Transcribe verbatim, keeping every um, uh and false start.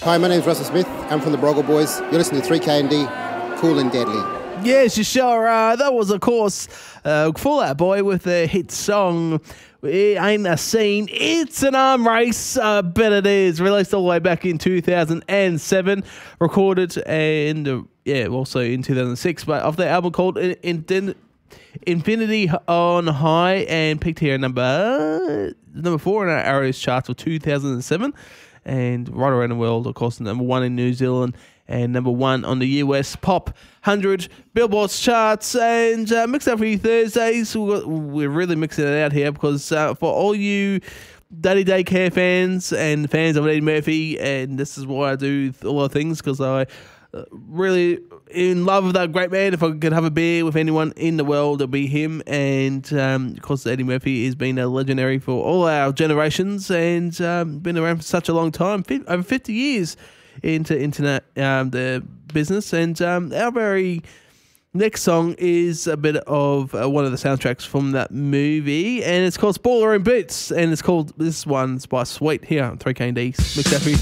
Hi, my name's Russell Smith. I'm from the Broggle Boys. You're listening to three K and D, Cool and Deadly. Yes, you sure are. That was, of course, uh, Fall Out Boy with their hit song, It Ain't a Scene, It's an Arm Race. I bet it is. Released all the way back in two thousand seven. Recorded and, uh, yeah, also in two thousand six. But off their album called In- In- Infinity on High, and picked here at number, number four in our Arrows charts for two thousand seven. And right around the world, of course, number one in New Zealand and number one on the U S Pop one hundred Billboard's charts. And uh, Mixed Up for You Thursdays, we're really mixing it out here because uh, for all you Daddy Daycare fans and fans of Eddie Murphy, and this is why I do a lot of things, because I uh, really in love with that great man. If I could have a beer with anyone in the world, it'll be him. And um, of course, Eddie Murphy has been a legendary for all our generations and um, been around for such a long time, over fifty years into internet um, the business. And um, our very next song is a bit of uh, one of the soundtracks from that movie, and it's called Baller in Boots, and it's called, this one's by Sweet here on three K and D. Mixed Up for You.